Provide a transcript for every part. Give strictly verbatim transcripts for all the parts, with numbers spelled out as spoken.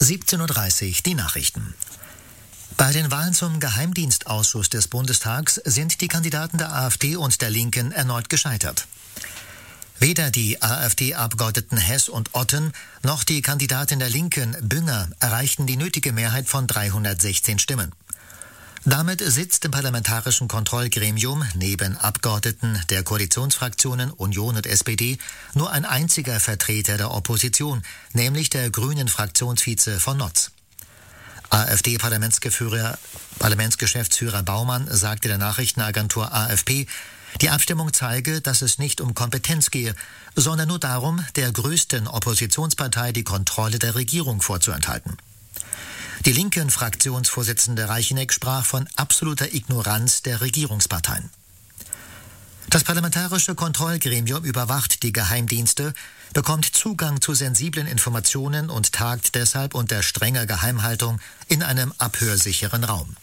siebzehn Uhr dreißig, die Nachrichten. Bei den Wahlen zum Geheimdienstausschuss des Bundestags sind die Kandidaten der AfD und der Linken erneut gescheitert. Weder die AfD-Abgeordneten Hess und Otten noch die Kandidatin der Linken, Bünger, erreichten die nötige Mehrheit von dreihundertsechzehn Stimmen. Damit sitzt im parlamentarischen Kontrollgremium neben Abgeordneten der Koalitionsfraktionen Union und S P D nur ein einziger Vertreter der Opposition, nämlich der grünen Fraktionsvize von Notz. AfD-Parlamentsgeschäftsführer Parlamentsgeschäftsführer Baumann sagte der Nachrichtenagentur A F P, die Abstimmung zeige, dass es nicht um Kompetenz gehe, sondern nur darum, der größten Oppositionspartei die Kontrolle der Regierung vorzuenthalten. Die linken Fraktionsvorsitzende Reicheneck sprach von absoluter Ignoranz der Regierungsparteien. Das parlamentarische Kontrollgremium überwacht die Geheimdienste, bekommt Zugang zu sensiblen Informationen und tagt deshalb unter strenger Geheimhaltung in einem abhörsicheren Raum.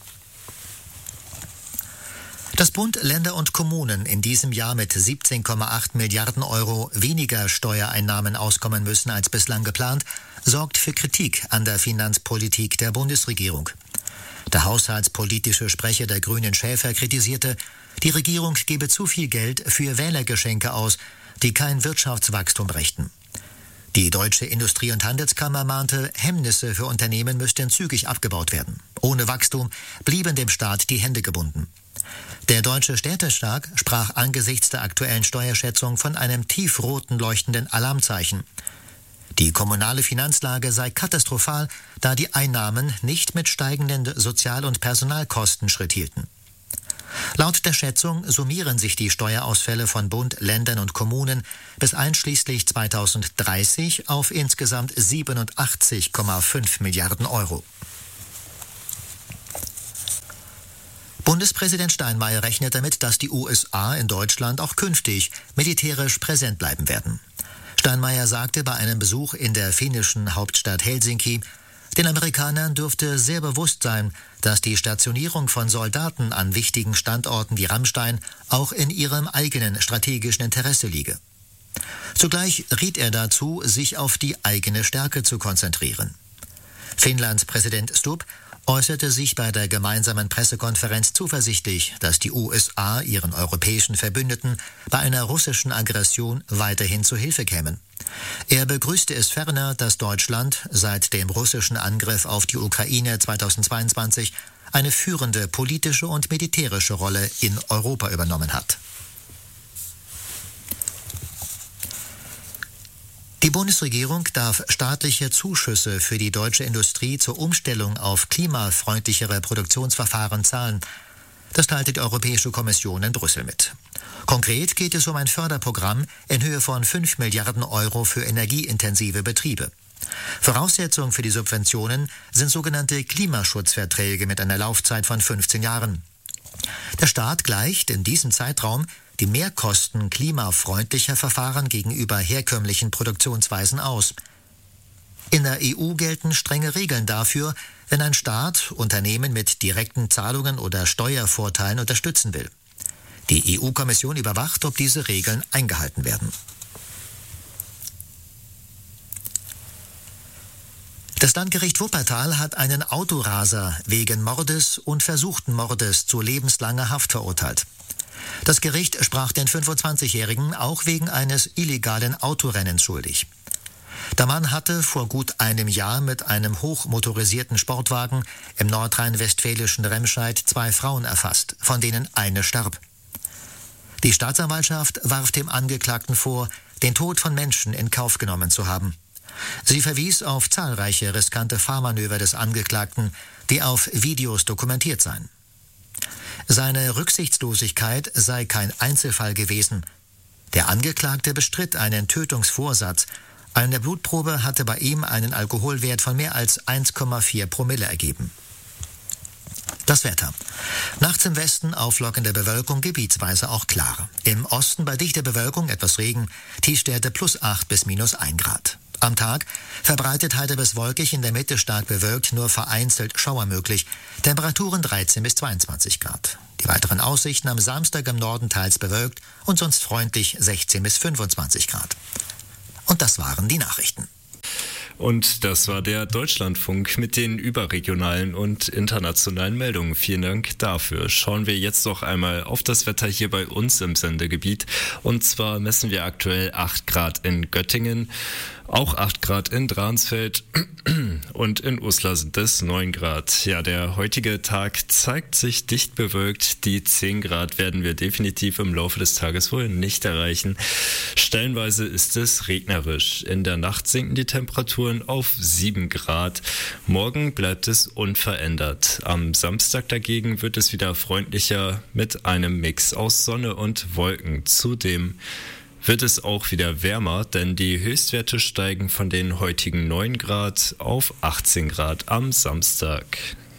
Dass Bund, Länder und Kommunen in diesem Jahr mit siebzehn Komma acht Milliarden Euro weniger Steuereinnahmen auskommen müssen als bislang geplant, sorgt für Kritik an der Finanzpolitik der Bundesregierung. Der haushaltspolitische Sprecher der Grünen Schäfer kritisierte, die Regierung gebe zu viel Geld für Wählergeschenke aus, die kein Wirtschaftswachstum brächten. Die Deutsche Industrie- und Handelskammer mahnte, Hemmnisse für Unternehmen müssten zügig abgebaut werden. Ohne Wachstum blieben dem Staat die Hände gebunden. Der Deutsche Städtetag sprach angesichts der aktuellen Steuerschätzung von einem tiefroten leuchtenden Alarmzeichen. Die kommunale Finanzlage sei katastrophal, da die Einnahmen nicht mit steigenden Sozial- und Personalkosten Schritt hielten. Laut der Schätzung summieren sich die Steuerausfälle von Bund, Ländern und Kommunen bis einschließlich zweitausenddreißig auf insgesamt siebenundachtzig Komma fünf Milliarden Euro. Bundespräsident Steinmeier rechnet damit, dass die U S A in Deutschland auch künftig militärisch präsent bleiben werden. Steinmeier sagte bei einem Besuch in der finnischen Hauptstadt Helsinki, den Amerikanern dürfte sehr bewusst sein, dass die Stationierung von Soldaten an wichtigen Standorten wie Ramstein auch in ihrem eigenen strategischen Interesse liege. Zugleich riet er dazu, sich auf die eigene Stärke zu konzentrieren. Finnlands Präsident Stubb äußerte sich bei der gemeinsamen Pressekonferenz zuversichtlich, dass die U S A ihren europäischen Verbündeten bei einer russischen Aggression weiterhin zu Hilfe kämen. Er begrüßte es ferner, dass Deutschland seit dem russischen Angriff auf die Ukraine zweitausendzweiundzwanzig eine führende politische und militärische Rolle in Europa übernommen hat. Die Bundesregierung darf staatliche Zuschüsse für die deutsche Industrie zur Umstellung auf klimafreundlichere Produktionsverfahren zahlen. Das teilte die Europäische Kommission in Brüssel mit. Konkret geht es um ein Förderprogramm in Höhe von fünf Milliarden Euro für energieintensive Betriebe. Voraussetzung für die Subventionen sind sogenannte Klimaschutzverträge mit einer Laufzeit von fünfzehn Jahren. Der Staat gleicht in diesem Zeitraum die Mehrkosten klimafreundlicher Verfahren gegenüber herkömmlichen Produktionsweisen aus. In der E U gelten strenge Regeln dafür, wenn ein Staat Unternehmen mit direkten Zahlungen oder Steuervorteilen unterstützen will. Die E U-Kommission überwacht, ob diese Regeln eingehalten werden. Das Landgericht Wuppertal hat einen Autoraser wegen Mordes und versuchten Mordes zu lebenslanger Haft verurteilt. Das Gericht sprach den fünfundzwanzigjährigen auch wegen eines illegalen Autorennens schuldig. Der Mann hatte vor gut einem Jahr mit einem hochmotorisierten Sportwagen im nordrhein-westfälischen Remscheid zwei Frauen erfasst, von denen eine starb. Die Staatsanwaltschaft warf dem Angeklagten vor, den Tod von Menschen in Kauf genommen zu haben. Sie verwies auf zahlreiche riskante Fahrmanöver des Angeklagten, die auf Videos dokumentiert seien. Seine Rücksichtslosigkeit sei kein Einzelfall gewesen. Der Angeklagte bestritt einen Tötungsvorsatz. Eine Blutprobe hatte bei ihm einen Alkoholwert von mehr als eins Komma vier Promille ergeben. Das Wetter. Nachts im Westen auflockende Bewölkung, gebietsweise auch klar. Im Osten bei dichter Bewölkung etwas Regen, Tiefstwerte plus acht bis minus ein Grad. Am Tag verbreitet heiter bis wolkig, in der Mitte stark bewölkt, nur vereinzelt Schauer möglich. Temperaturen dreizehn bis zweiundzwanzig Grad. Die weiteren Aussichten am Samstag im Norden teils bewölkt und sonst freundlich sechzehn bis fünfundzwanzig Grad. Und das waren die Nachrichten. Und das war der Deutschlandfunk mit den überregionalen und internationalen Meldungen. Vielen Dank dafür. Schauen wir jetzt noch einmal auf das Wetter hier bei uns im Sendegebiet. Und zwar messen wir aktuell acht Grad in Göttingen, auch acht Grad in Dransfeld und in Uslar sind es neun Grad. Ja, der heutige Tag zeigt sich dicht bewölkt. Die zehn Grad werden wir definitiv im Laufe des Tages wohl nicht erreichen. Stellenweise ist es regnerisch. In der Nacht sinken die Temperaturen auf sieben Grad. Morgen bleibt es unverändert. Am Samstag dagegen wird es wieder freundlicher mit einem Mix aus Sonne und Wolken. Zudem wird es auch wieder wärmer, denn die Höchstwerte steigen von den heutigen neun Grad auf achtzehn Grad am Samstag.